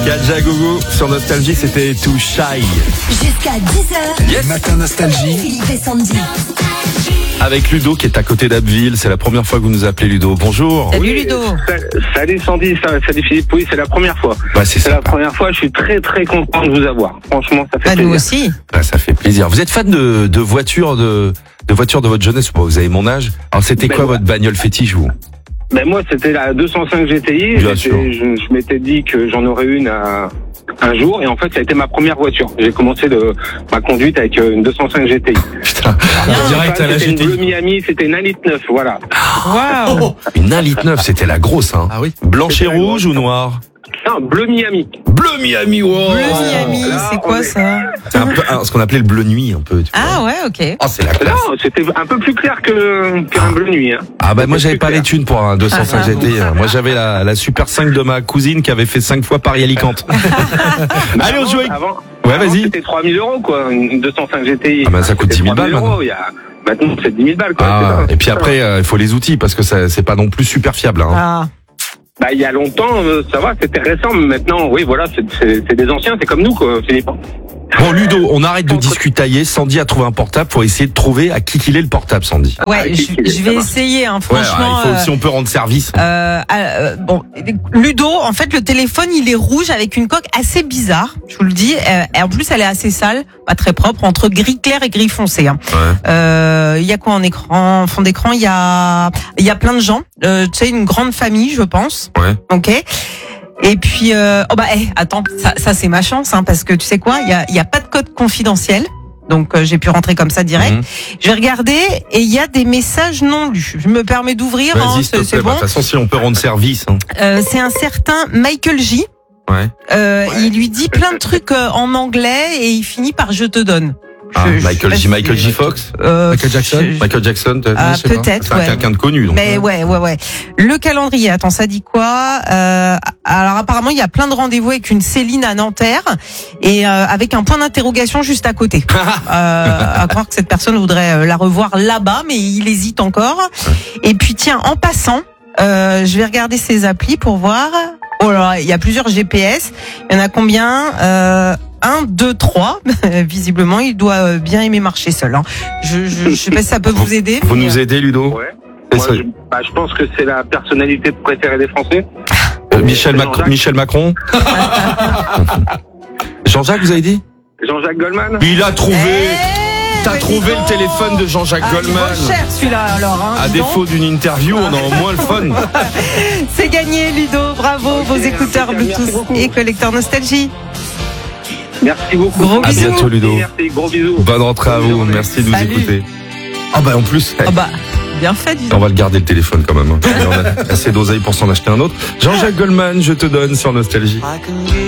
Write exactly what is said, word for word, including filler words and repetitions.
Gadja Gogo sur Nostalgie, c'était Too Shy. Jusqu'à dix heures. Yes. Matin Nostalgie. Philippe et Sandy. Avec Ludo qui est à côté d'Abbeville. C'est la première fois que vous nous appelez, Ludo. Bonjour. Salut Ludo. Salut Sandy, salut Philippe. Oui, c'est la première fois. Bah, c'est C'est la sympa. première fois. Je suis très très content de vous avoir. Franchement, ça fait Bah, plaisir. nous aussi. Ah, ça fait plaisir. Vous êtes fan de, de voitures de, de voitures de votre jeunesse? Bon, vous avez mon âge. Alors, c'était Ben quoi ouais. votre bagnole fétiche, vous? Ben moi, c'était la deux cent cinq G T I. Bien J'étais- sûr. Je, je m'étais dit que j'en aurais une à, un jour, et en fait, ça a été ma première voiture. J'ai commencé de, ma conduite avec euh, une deux cent cinq G T I. Putain. Direct à la C'était une G T I. Bleu Miami, c'était une un litre neuf, voilà. Waouh. Une un litre neuf, c'était la grosse, hein. Ah oui. Blanche et C'était la rouge ou noire? Non, Bleu Miami. Bleu Miami, wow. Bleu Miami, Là, c'est on quoi est- ça? C'est un peu, un- ce qu'on appelait le bleu nuit, un peu. Tu vois. Ah ouais, ok. Oh, c'est la classe. Non, c'était un peu plus clair que qu'un bleu nuit. Hein. Ah bah moi j'avais C'était pas plus les clair. thunes pour un deux cent cinq Ah, G T I. Moi j'avais la, la Super cinq de ma cousine qui avait fait cinq fois Paris-Alicante. Allez, on Avant- joue avec... Avant, Ouais, avant, vas-y. C'était trois mille euros, quoi, une deux cent cinq G T I. Ah, bah, ça coûte C'était dix mille trois mille balles, euros, il y a... Maintenant, c'est dix mille balles, quoi. Ah, c'est ça. et puis après, euh, il faut les outils parce que ça, c'est pas non plus super fiable. Hein. Ah. Bah, il y a longtemps, euh, ça va, c'était récent, mais maintenant, oui, voilà, c'est, c'est, c'est des anciens, c'est comme nous, quoi, Philippe. Bon Ludo, on arrête de discutailler. Sandy a trouvé un portable pour essayer de trouver à qui qu'il est le portable, Sandy. Ah, Ouais, je, qui- qui- je vais ça va. essayer, hein, Ouais, franchement. il faut euh, aussi, on peut rendre service. euh, euh, bon, Ludo, en fait, le téléphone, il est rouge avec une coque assez bizarre. Je vous le dis. Euh, et en plus, elle est assez sale, pas très propre, entre gris clair et gris foncé. Hein. Ouais. Euh, il y a quoi en écran, en fond d'écran? Il y a, il y a plein de gens. Euh, tu sais, une grande famille, je pense. Ouais. Ok. Et puis, euh, oh bah, eh, attends, ça, ça c'est ma chance, hein, parce que tu sais quoi, il y a, il y a pas de code confidentiel, donc euh, j'ai pu rentrer comme ça direct. Mhm. Je vais regarder et il y a des messages non lus. Je me permets d'ouvrir, hein, Vas-y, s'il te c'est plaît. c'est Bah, bon. De toute façon, si on peut rendre service. Hein. Euh, c'est un certain Michael J. Ouais. Euh, Il lui dit plein de trucs euh, en anglais et il finit par je te donne. Ah, Je- je sais Michael pas J. si- Michael J. Fox. Euh, Michael Jackson. je- Michael Jackson. t'as- Ah, je sais pas. peut-être, C'est ouais. quelqu'un de connu. Donc. Mais ouais, ouais, ouais. Le calendrier, attends, ça dit quoi euh, Alors apparemment, il y a plein de rendez-vous avec une Céline à Nanterre et euh, avec un point d'interrogation juste à côté. euh, à croire que cette personne voudrait euh, la revoir là-bas, mais il hésite encore. Et puis tiens, en passant, euh, je vais regarder ses applis pour voir. Oh là, là, il y a plusieurs G P S. Il y en a combien euh, un, deux, trois. Visiblement, il doit euh, bien aimer marcher seul. Hein. Je, je, je sais pas si ça peut vous aider. Vous mais, nous aidez, Ludo. Ouais. C'est Moi, ça. je, bah, je pense que c'est la personnalité préférée des Français. Euh, Michel, Jean-Jacques. Macron, Michel Macron. Jean-Jacques, vous avez dit? Jean-Jacques Goldman. Il a trouvé. Eh, T'as mais trouvé dis le donc. téléphone de Jean-Jacques Ah, il Goldman. vaut cher celui-là alors. Hein, À dis donc. défaut d'une interview, on a au moins le fun. C'est gagné Ludo, bravo, Ok, vos écouteurs merci Bluetooth beaucoup. et collecteur Nostalgie. Merci beaucoup. Gros À bisous. bientôt, Ludo. Merci, gros bisous. Bonne rentrée à Bonne vous. journée. Merci de nous Salut. écouter. Ah bah en plus, Ah bah, bien fait dis on donc. va le garder le téléphone quand même. hein. Il en a assez d'oseille pour s'en acheter un autre. Jean-Jacques Goldman, je te donne sur Nostalgie.